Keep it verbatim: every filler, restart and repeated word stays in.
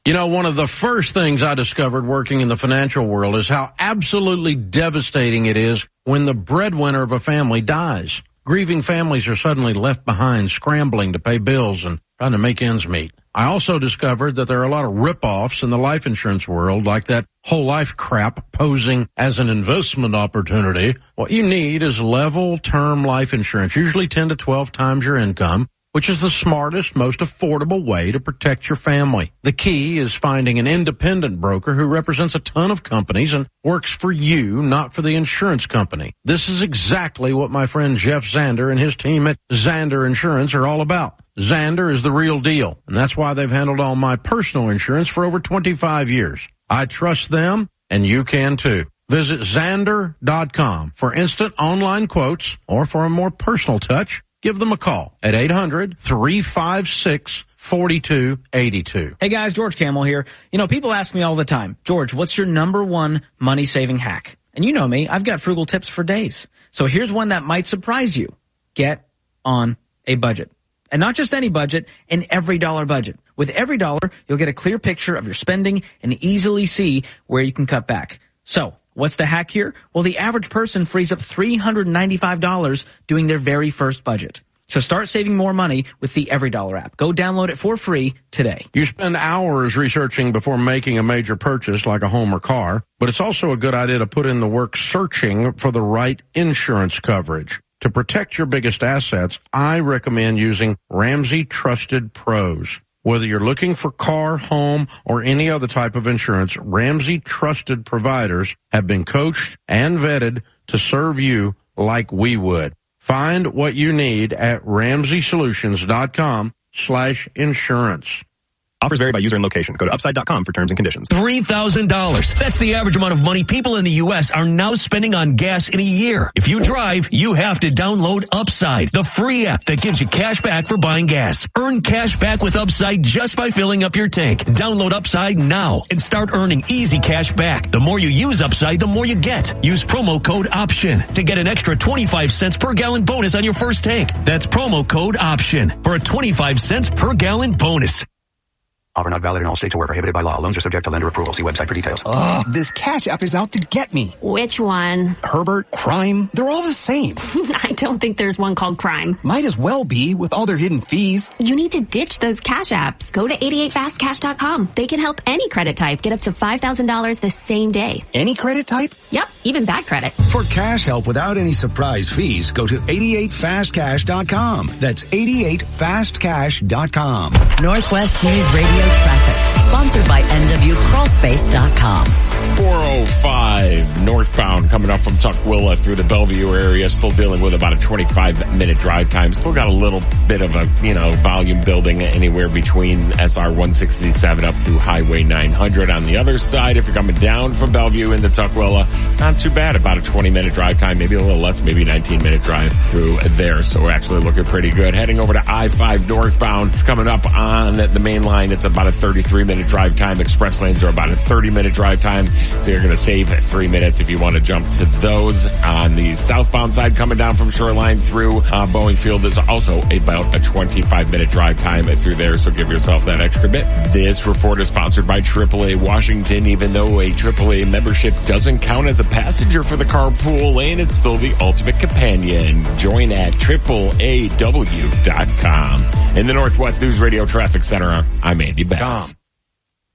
You know, one of the first things I discovered working in the financial world is how absolutely devastating it is when the breadwinner of a family dies. Grieving families are suddenly left behind, scrambling to pay bills and trying to make ends meet. I also discovered that there are a lot of rip-offs in the life insurance world, like that whole life crap posing as an investment opportunity. What you need is level term life insurance, usually ten to twelve times your income, which is the smartest, most affordable way to protect your family. The key is finding an independent broker who represents a ton of companies and works for you, not for the insurance company. This is exactly what my friend Jeff Zander and his team at Zander Insurance are all about. Zander is the real deal, and that's why they've handled all my personal insurance for over twenty-five years. I trust them, and you can too. Visit Zander dot com for instant online quotes, or for a more personal touch, give them a call at eight hundred, three five six, four two eight two. Hey guys, George Camel here. You know, people ask me all the time, George, what's your number one money-saving hack? And you know me, I've got frugal tips for days. So here's one that might surprise you. Get on a budget. And not just any budget, an every dollar budget. With every dollar, you'll get a clear picture of your spending and easily see where you can cut back. So, what's the hack here? Well, the average person frees up three hundred ninety-five dollars doing their very first budget. So start saving more money with the Every Dollar app. Go download it for free today. You spend hours researching before making a major purchase like a home or car, but it's also a good idea to put in the work searching for the right insurance coverage. To protect your biggest assets, I recommend using Ramsey Trusted Pros. Whether you're looking for car, home, or any other type of insurance, Ramsey Trusted providers have been coached and vetted to serve you like we would. Find what you need at ramsey solutions dot com slash insurance. Offers vary by user and location. Go to upside dot com for terms and conditions. three thousand dollars. That's the average amount of money people in the U S are now spending on gas in a year. If you drive, you have to download Upside, the free app that gives you cash back for buying gas. Earn cash back with Upside just by filling up your tank. Download Upside now and start earning easy cash back. The more you use Upside, the more you get. Use promo code OPTION to get an extra twenty-five cents per gallon bonus on your first tank. That's promo code OPTION for a twenty-five cents per gallon bonus. Offer not valid in all states or where prohibited by law. Loans are subject to lender approval. See website for details. Ugh, this Cash App is out to get me. Which one? Herbert, Crime, they're all the same. I don't think there's one called Crime. Might as well be with all their hidden fees. You need to ditch those Cash Apps. Go to eighty-eight fast cash dot com. They can help any credit type get up to five thousand dollars the same day. Any credit type? Yep, even bad credit. For cash help without any surprise fees, go to eighty-eight fast cash dot com. That's eighty-eight fast cash dot com. Northwest News Radio Traffic. Sponsored by N W Crawl Space dot com. four oh five northbound coming up from Tukwila through the Bellevue area. Still dealing with about a twenty-five minute drive time. Still got a little bit of a, you know, volume building anywhere between S R one sixty-seven up through Highway nine hundred. On the other side, if you're coming down from Bellevue into Tukwila, not too bad. About a twenty minute drive time, maybe a little less, maybe nineteen minute drive through there. So we're actually looking pretty good. Heading over to I five northbound coming up on the main line. It's about a thirty-three minute drive time. Express lanes are about a thirty minute drive time. So you're going to save three minutes if you want to jump to those. On the southbound side coming down from Shoreline through uh, Boeing Field is also about a twenty-five minute drive time through there. So give yourself that extra bit. This report is sponsored by triple A Washington. Even though a triple A membership doesn't count as a passenger for the carpool lane, it's still the ultimate companion. Join at triple A W dot com. In the Northwest News Radio Traffic Center, I'm Andy Betts.